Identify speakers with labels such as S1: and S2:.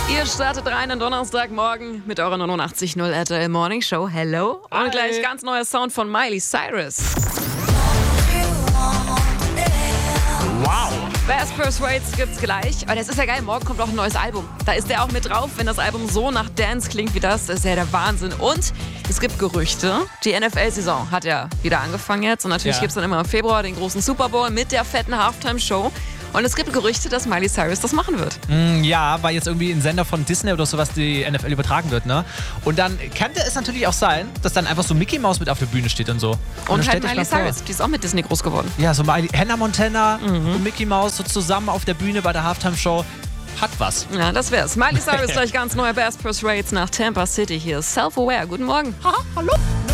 S1: Ihr startet rein am Donnerstagmorgen mit eurer 89.0 RTL Morning Show. Hello. Und
S2: Hi.
S1: gleich ganz neuer Sound von Miley Cyrus.
S2: Wow.
S1: Best Persuades gibt's gleich. Und es ist ja geil, morgen kommt auch ein neues Album. Da ist der auch mit drauf. Wenn das Album so nach Dance klingt wie das, ist ja der Wahnsinn. Und es gibt Gerüchte. Die NFL-Saison hat ja wieder angefangen jetzt. Und natürlich gibt's dann immer im Februar den großen Super Bowl mit der fetten Halftime-Show. Und es gibt Gerüchte, dass Miley Cyrus das machen wird.
S2: Ja, weil jetzt irgendwie ein Sender von Disney oder sowas die NFL übertragen wird, ne? Und dann könnte es natürlich auch sein, dass dann einfach so Mickey Mouse mit auf der Bühne steht und so.
S1: Und
S2: dann
S1: halt
S2: stellt euch
S1: Miley
S2: mal vor.
S1: Cyrus, die ist auch mit Disney groß geworden.
S2: Ja, so Hannah Montana und Mickey Mouse so zusammen auf der Bühne bei der Halftime-Show. Hat was.
S1: Ja, das wär's. Miley Cyrus gleich ganz neue Best Persuades nach Tampa City. Hier ist Self-Aware. Guten Morgen.
S2: Haha, hallo.